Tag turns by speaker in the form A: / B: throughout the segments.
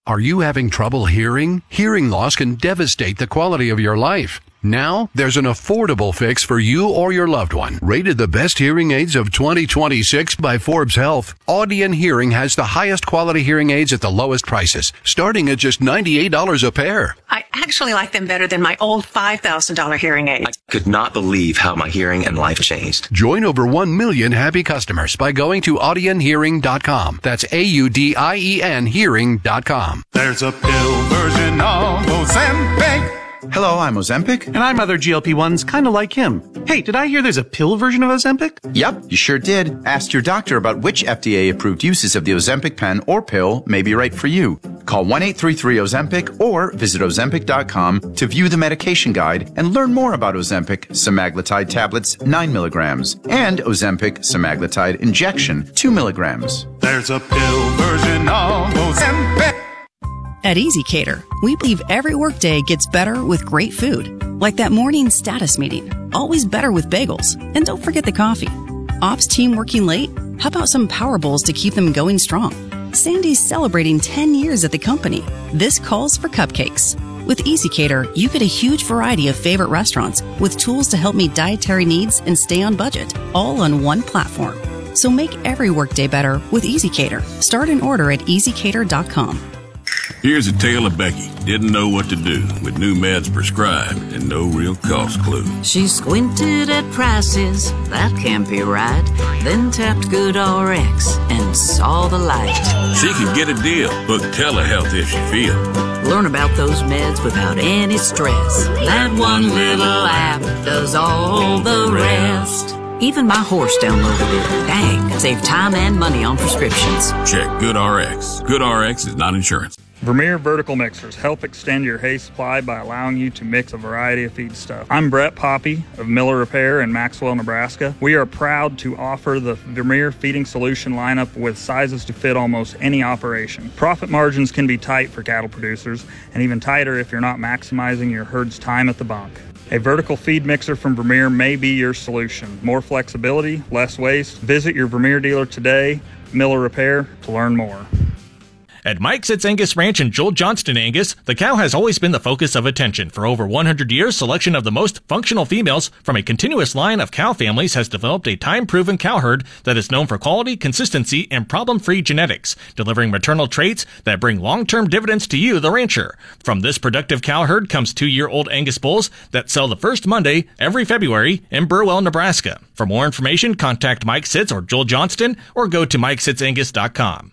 A: Are you having trouble hearing? Hearing loss can devastate the quality of your life. Now, there's an affordable fix for you or your loved one. Rated the best hearing aids of 2026 by Forbes Health, Audion Hearing has the highest quality hearing aids at the lowest prices, starting at just $98 a pair.
B: I actually like them better than my old $5,000 hearing aids.
C: I could not believe how my hearing and life changed.
A: Join over 1 million happy customers by going to audionhearing.com. That's AUDIEN hearing.com.
D: There's a pill version of Ozempic.
E: Hello, I'm Ozempic.
F: And I'm other GLP-1s kind of like him. Hey, did I hear there's a pill version of Ozempic?
E: Yep, you sure did. Ask your doctor about which FDA-approved uses of the Ozempic pen or pill may be right for you. Call 1-833-OZEMPIC or visit Ozempic.com to view the medication guide and learn more about Ozempic semaglutide tablets 9 milligrams and Ozempic semaglutide injection 2 milligrams.
D: There's a pill version of Ozempic.
G: At EasyCater, we believe every workday gets better with great food. Like that morning status meeting, always better with bagels. And don't forget the coffee. Ops team working late? How about some power bowls to keep them going strong? Sandy's celebrating 10 years at the company. This calls for cupcakes. With EasyCater, you get a huge variety of favorite restaurants with tools to help meet dietary needs and stay on budget, all on one platform. So make every workday better with EasyCater. Start an order at easycater.com.
H: Here's a tale of Becky. Didn't know what to do with new meds prescribed and no real cost clue.
I: She squinted at prices, that can't be right. Then tapped GoodRx and saw the light.
H: She could get a deal. Book telehealth if she feel.
I: Learn about those meds without any stress. That one little app does all the rest. Even my horse downloaded it. Dang, save time and money on prescriptions.
H: Check GoodRx. GoodRx is not insurance.
J: Vermeer Vertical Mixers help extend your hay supply by allowing you to mix a variety of feedstuff. I'm Brett Poppy of Miller Repair in Maxwell, Nebraska. We are proud to offer the Vermeer feeding solution lineup with sizes to fit almost any operation. Profit margins can be tight for cattle producers, and even tighter if you're not maximizing your herd's time at the bunk. A vertical feed mixer from Vermeer may be your solution. More flexibility, less waste. Visit your Vermeer dealer today, Miller Repair, to learn more.
K: At Mike Sitz Angus Ranch in Joel Johnston, Angus, the cow has always been the focus of attention. For over 100 years, selection of the most functional females from a continuous line of cow families has developed a time-proven cow herd that is known for quality, consistency, and problem-free genetics, delivering maternal traits that bring long-term dividends to you, the rancher. From this productive cow herd comes 2-year-old Angus bulls that sell the first Monday every February in Burwell, Nebraska. For more information, contact Mike Sitz or Joel Johnston or go to MikeSitzAngus.com.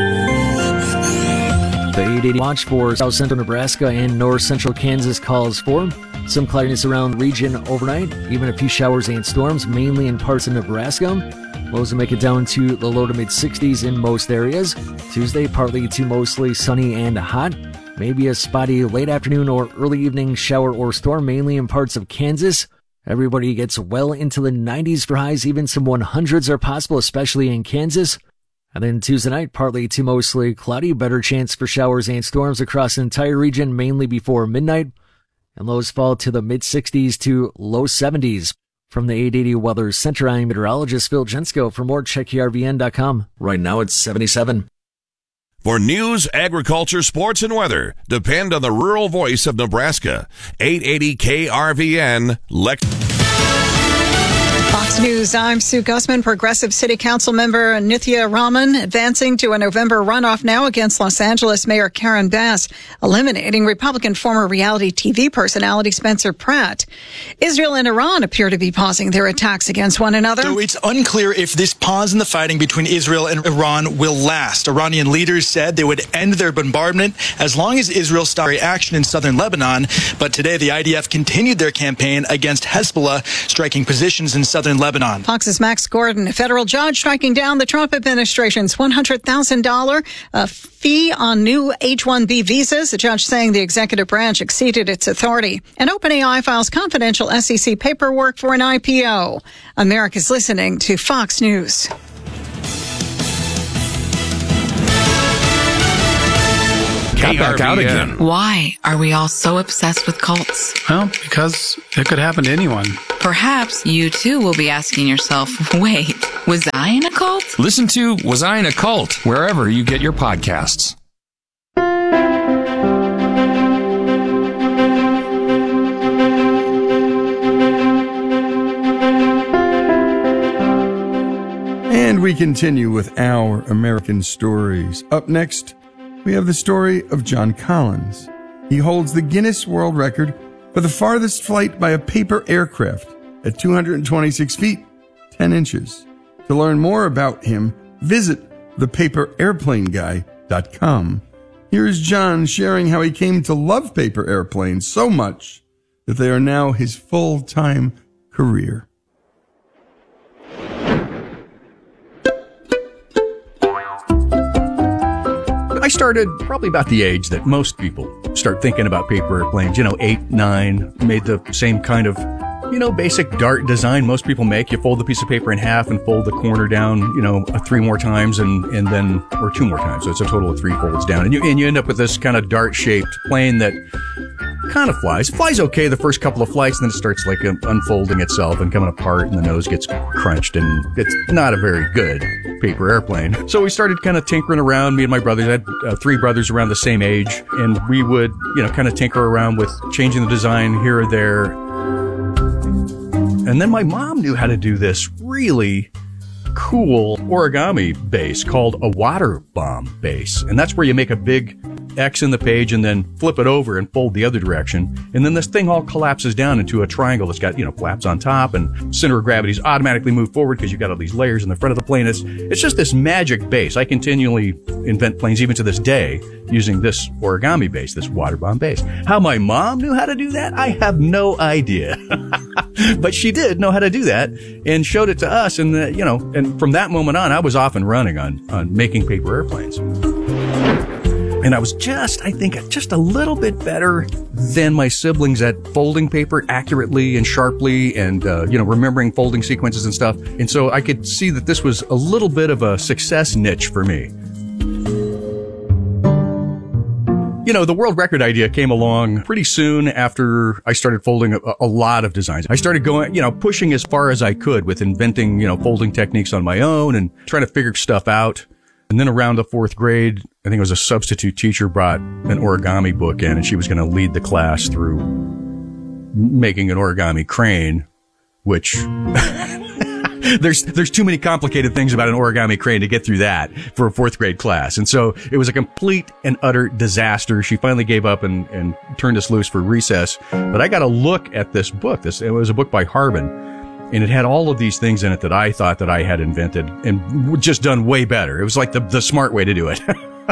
L: The 880 watch for south central Nebraska and north central Kansas calls for some cloudiness around the region overnight, even a few showers and storms, mainly in parts of Nebraska. Lows will make it down to the low to mid 60s in most areas. Tuesday, partly to mostly sunny and hot. Maybe a spotty late afternoon or early evening shower or storm, mainly in parts of Kansas. Everybody gets well into the 90s for highs, even some 100s are possible, especially in Kansas. And then Tuesday night, partly to mostly cloudy, better chance for showers and storms across the entire region, mainly before midnight. And lows fall to the mid-60s to low 70s. From the 880 Weather Center, I'm meteorologist Phil Jensko. For more, check ERVN.com. Right now it's 77.
M: For news, agriculture, sports, and weather, depend on the rural voice of Nebraska. 880 KRVN,
N: Fox News, I'm Sue Gussman. Progressive City Council member Nithya Raman advancing to a November runoff now against Los Angeles Mayor Karen Bass, eliminating Republican former reality TV personality Spencer Pratt. Israel and Iran appear to be pausing their attacks against one another.
O: So it's unclear if this pause in the fighting between Israel and Iran will last. Iranian leaders said they would end their bombardment as long as Israel stopped action in southern Lebanon. But today the IDF continued their campaign against Hezbollah, striking positions in southern Lebanon.
N: Fox's Max Gordon, a federal judge striking down the Trump administration's $100,000 fee on new H-1B visas. The judge saying the executive branch exceeded its authority. And OpenAI files confidential SEC paperwork for an IPO. America's listening to Fox News.
P: Got back out again.
Q: Why are we all so obsessed with cults?
P: Well, because it could happen to anyone.
Q: Perhaps you too will be asking yourself, wait, was I in a cult?
P: Listen to Was I in a Cult wherever you get your podcasts.
R: And we continue with our American stories. Up next, we have the story of John Collins. He holds the Guinness World Record for the farthest flight by a paper aircraft at 226 feet, 10 inches. To learn more about him, visit thepaperairplaneguy.com. Here's John sharing how he came to love paper airplanes so much that they are now his full-time career.
S: I started probably about the age that most people start thinking about paper airplanes, 8, 9, made the same kind of, basic dart design most people make. You fold the piece of paper in half and fold the corner down, 3 more times and then, or 2 more times. So it's a total of 3 folds down. And you end up with this kind of dart-shaped plane that kind of flies. It flies okay the first couple of flights, and then it starts like unfolding itself and coming apart, and the nose gets crunched, and it's not a very good paper airplane. So we started kind of tinkering around. Me and my brothers, I had 3 brothers around the same age, and we would, kind of tinker around with changing the design here or there. And then my mom knew how to do this really cool origami base called a water bomb base. And that's where you make a big X in the page and then flip it over and fold the other direction. And then this thing all collapses down into a triangle that's got, flaps on top, and center of gravity's automatically moved forward because you've got all these layers in the front of the plane. It's just this magic base. I continually invent planes even to this day using this origami base, this water bomb base. How my mom knew how to do that, I have no idea. But she did know how to do that and showed it to us. And, and from that moment on, I was off and running on making paper airplanes. And I was just a little bit better than my siblings at folding paper accurately and sharply and, remembering folding sequences and stuff. And so I could see that this was a little bit of a success niche for me. The world record idea came along pretty soon after I started folding a lot of designs. I started going, pushing as far as I could with inventing, folding techniques on my own and trying to figure stuff out. And then around the 4th grade, I think it was a substitute teacher brought an origami book in, and she was going to lead the class through making an origami crane, which there's too many complicated things about an origami crane to get through that for a 4th grade class. And so it was a complete and utter disaster. She finally gave up and turned us loose for recess. But I got a look at this book. It was a book by Harbin. And it had all of these things in it that I thought that I had invented and just done way better. It was like the smart way to do it.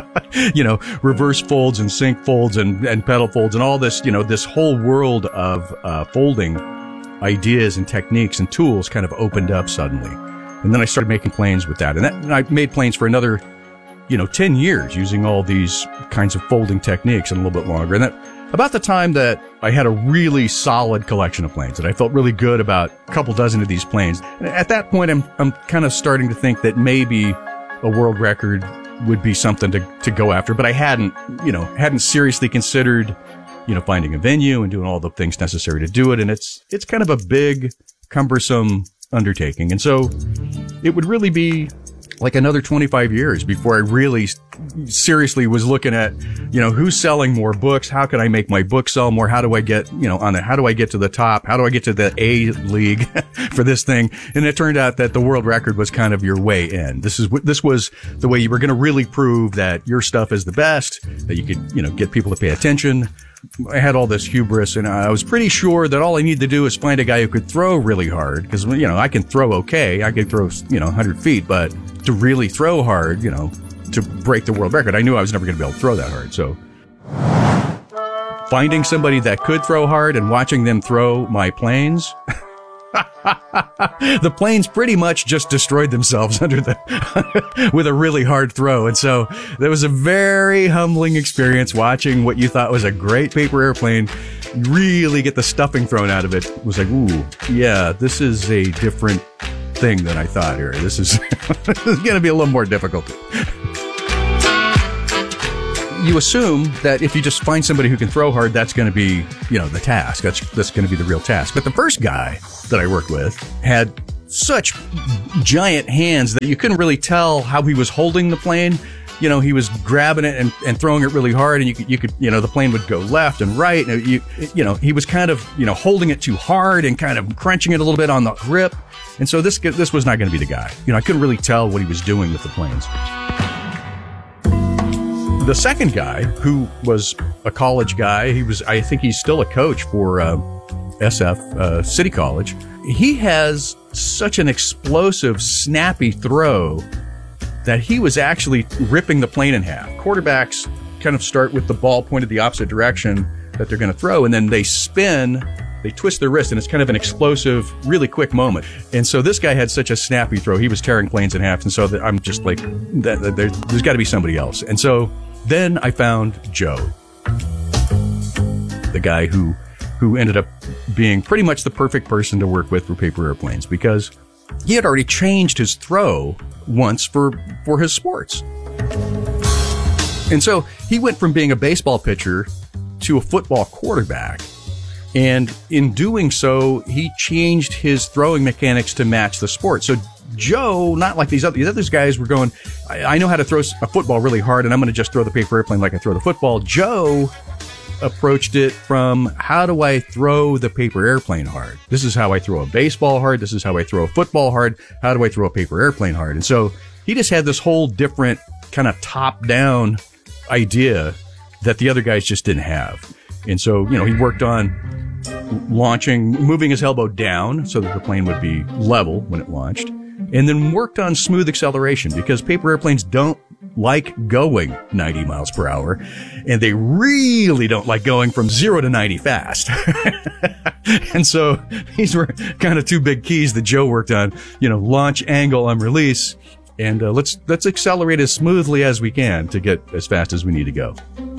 S: Reverse folds and sync folds and pedal folds and all this, this whole world of folding ideas and techniques and tools kind of opened up suddenly. And then I started making planes with that. And I made planes for another, 10 years using all these kinds of folding techniques and a little bit longer. And that about the time that I had a really solid collection of planes, that I felt really good about a couple dozen of these planes. And at that point, I'm kind of starting to think that maybe a world record would be something to go after, but I hadn't seriously considered, finding a venue and doing all the things necessary to do it. And it's kind of a big, cumbersome undertaking. And so it would really be like another 25 years before I really seriously was looking at, who's selling more books? How can I make my book sell more? How do I get, how do I get to the top? How do I get to the A league for this thing? And it turned out that the world record was kind of your way in. This was the way you were going to really prove that your stuff is the best, that you could, get people to pay attention. I had all this hubris, and I was pretty sure that all I needed to do is find a guy who could throw really hard, because, I can throw okay. I could throw, 100 feet, but to really throw hard, to break the world record, I knew I was never going to be able to throw that hard. So finding somebody that could throw hard and watching them throw my planes, the planes pretty much just destroyed themselves with a really hard throw. And so that was a very humbling experience watching what you thought was a great paper airplane really get the stuffing thrown out of it. It was like, ooh, yeah, this is a different thing than I thought here. This is going to be a little more difficult. You assume that if you just find somebody who can throw hard, that's going to be, the task. That's going to be the real task. But the first guy that I worked with had such giant hands that you couldn't really tell how he was holding the plane. He was grabbing it and throwing it really hard, and you could, the plane would go left and right. And he was kind of, holding it too hard and kind of crunching it a little bit on the grip. And so this was not going to be the guy. I couldn't really tell what he was doing with the planes. The second guy, who was a college guy, I think he's still a coach for SF City College. He has such an explosive, snappy throw that he was actually ripping the plane in half. Quarterbacks kind of start with the ball pointed the opposite direction that they're going to throw, and then they spin, they twist their wrist, and it's kind of an explosive, really quick moment. And so this guy had such a snappy throw, he was tearing planes in half, and so I'm just like, there's got to be somebody else. And so then I found Joe, the guy who ended up being pretty much the perfect person to work with for paper airplanes, because he had already changed his throw once for his sports. And so he went from being a baseball pitcher to a football quarterback. And in doing so, he changed his throwing mechanics to match the sport. So Joe, not like these other guys were going, I know how to throw a football really hard, and I'm going to just throw the paper airplane like I throw the football. Joe approached it from, how do I throw the paper airplane hard? This is how I throw a baseball hard. This is how I throw a football hard. How do I throw a paper airplane hard? And so he just had this whole different kind of top-down idea that the other guys just didn't have. And so, he worked on launching, moving his elbow down so that the plane would be level when it launched, and then worked on smooth acceleration, because paper airplanes don't like going 90 miles per hour, and they really don't like going from 0 to 90 fast. And so these were kind of two big keys that Joe worked on, launch, angle, and release. And let's accelerate as smoothly as we can to get as fast as we need to go.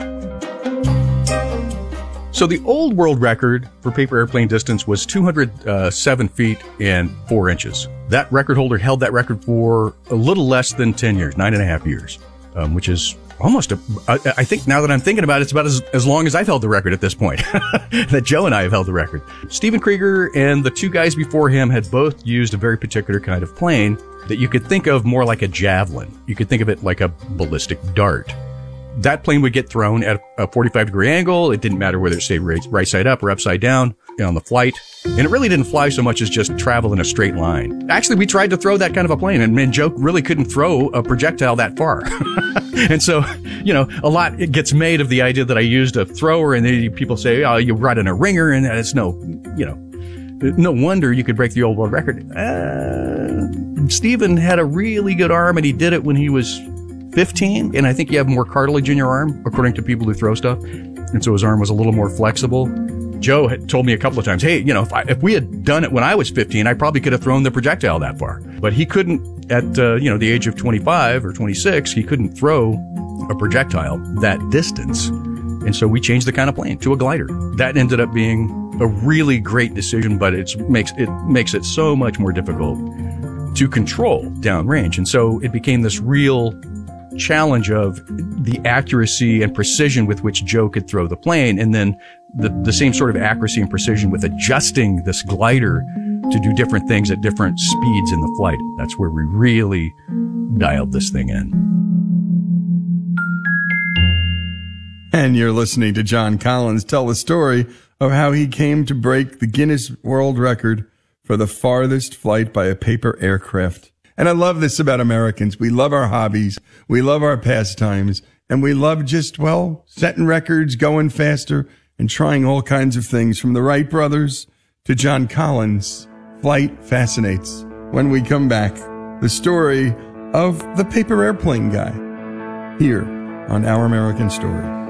S: So the old world record for paper airplane distance was 207 feet and 4 inches. That record holder held that record for a little less than 10 years, 9.5 years, which is almost, I think now that I'm thinking about it, it's about as long as I've held the record at this point, that Joe and I have held the record. Steven Krieger and the two guys before him had both used a very particular kind of plane that you could think of more like a javelin. You could think of it like a ballistic dart. That plane would get thrown at a 45-degree angle. It didn't matter whether it stayed right side up or upside down on the flight. And it really didn't fly so much as just travel in a straight line. Actually, we tried to throw that kind of a plane, and Joe really couldn't throw a projectile that far. And so, a lot gets made of the idea that I used a thrower, and then people say, oh, you brought in a ringer, and it's no wonder you could break the old world record. Steven had a really good arm, and he did it when he was 15, and I think you have more cartilage in your arm, according to people who throw stuff. And so his arm was a little more flexible. Joe had told me a couple of times, hey, if we had done it when I was 15, I probably could have thrown the projectile that far. But he couldn't at, the age of 25 or 26, he couldn't throw a projectile that distance. And so we changed the kind of plane to a glider. That ended up being a really great decision, but it makes it so much more difficult to control downrange. And so it became this real challenge of the accuracy and precision with which Joe could throw the plane, and then the same sort of accuracy and precision with adjusting this glider to do different things at different speeds in the flight. That's where we really dialed this thing in.
R: And you're listening to John Collins tell the story of how he came to break the Guinness World Record for the farthest flight by a paper aircraft. And I love this about Americans. We love our hobbies. We love our pastimes. And we love just, setting records, going faster, and trying all kinds of things. From the Wright brothers to John Collins, flight fascinates. When we come back, the story of the paper airplane guy here on Our American Story.